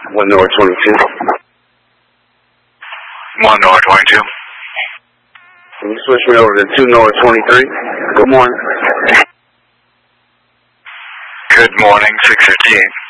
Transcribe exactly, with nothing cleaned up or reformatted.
one North twenty-two. one North twenty-two. Can you switch me over to two North twenty-three? Good morning. Good morning, six fifty-eight.